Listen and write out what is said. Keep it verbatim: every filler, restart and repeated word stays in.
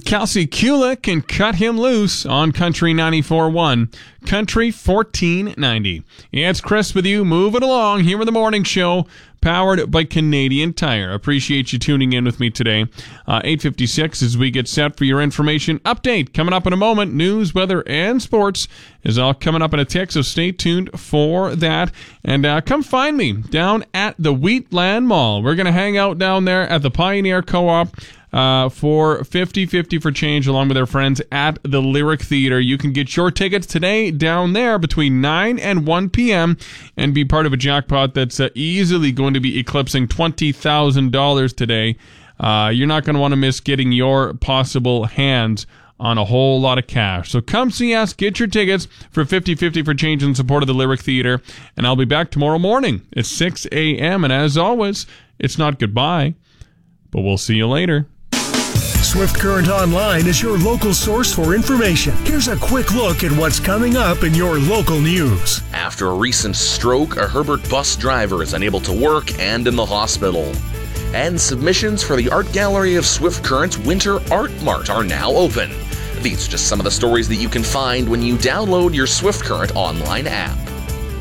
Kelsey Kulik can cut him loose on Country ninety-four point one. Country fourteen ninety. Yeah, it's Chris with you. Moving along here with the morning show, powered by Canadian Tire. Appreciate you tuning in with me today. Uh, eight fifty-six as we get set for your information update. Coming up in a moment, news, weather, and sports is all coming up in a tick, so stay tuned for that. And uh, come find me down at the Wheatland Mall. We're going to hang out down there at the Pioneer Co-op uh, for fifty fifty for change along with our friends at the Lyric Theater. You can get your tickets today down there between nine and one p.m. and be part of a jackpot that's uh, easily going to be eclipsing twenty thousand dollars today. Uh, you're not going to want to miss getting your possible hands on a whole lot of cash. So come see us, get your tickets for fifty fifty for change in support of the Lyric Theater, and I'll be back tomorrow morning at six a.m. And as always, it's not goodbye, but we'll see you later. Swift Current Online is your local source for information. Here's a quick look at what's coming up in your local news. After a recent stroke, a Herbert bus driver is unable to work and in the hospital. And submissions for the Art Gallery of Swift Current's Winter Art Mart are now open. These are just some of the stories that you can find when you download your Swift Current online app.